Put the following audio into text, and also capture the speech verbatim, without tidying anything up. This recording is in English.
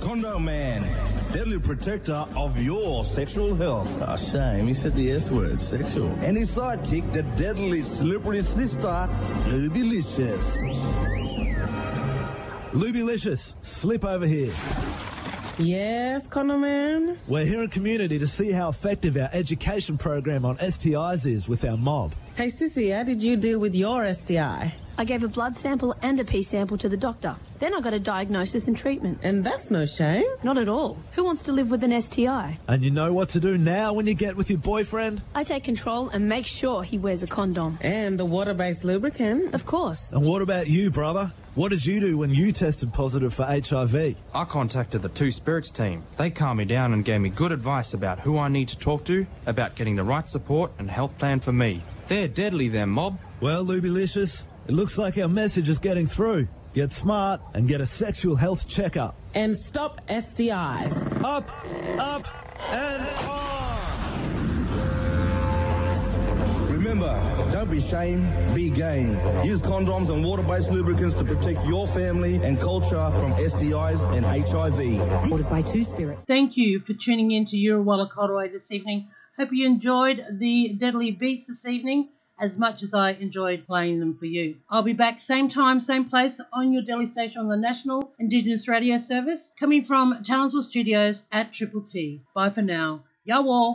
Condom Man, deadly protector of your sexual health. Oh, shame. He said the S word, sexual. And his sidekick, the deadly slippery sister, Lubylicious. Lubylicious, slip over here. Yes, Condom Man? We're here in community to see how effective our education program on S T Is is with our mob. Hey, Sissy, how did you deal with your S T I? I gave a blood sample and a pee sample to the doctor. Then I got a diagnosis and treatment. And that's no shame. Not at all. Who wants to live with an S T I? And you know what to do now when you get with your boyfriend? I take control and make sure he wears a condom. And the water-based lubricant. Of course. And what about you, brother? What did you do when you tested positive for H I V? I contacted the Two Spirits team. They calmed me down and gave me good advice about who I need to talk to, about getting the right support and health plan for me. They're deadly, them mob. Well, Lubylicious, it looks like our message is getting through. Get smart and get a sexual health checkup. And stop S T Is. Up, up, and on! Remember, don't be shame, be game. Use condoms and water-based lubricants to protect your family and culture from S T Is and H I V. Ordered by Two Spirits. Thank you for tuning in to Eurowalla Corduroy this evening. Hope you enjoyed the Deadly Beats this evening as much as I enjoyed playing them for you. I'll be back same time, same place on your Delhi station on the National Indigenous Radio Service, coming from Townsville Studios at Triple T. Bye for now. Yawal.